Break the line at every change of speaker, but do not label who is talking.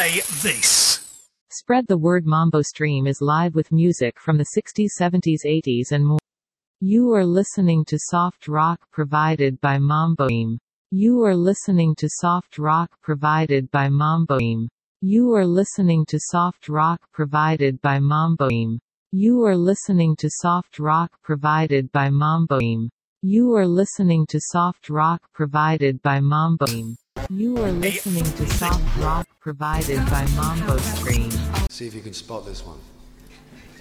play this.
Spread the word. Mambo Stream is live with music from the 60s, 70s, 80s and more. You are listening to soft rock provided by Mambo Stream. You are listening to soft rock provided by Mambo Stream. You are listening to soft rock provided by Mambo Stream. You are listening to soft rock provided by Mambo Stream. You are listening to soft rock provided by Mambo Stream. You are listening to soft rock provided by Mambo Stream.
See if you can spot this one.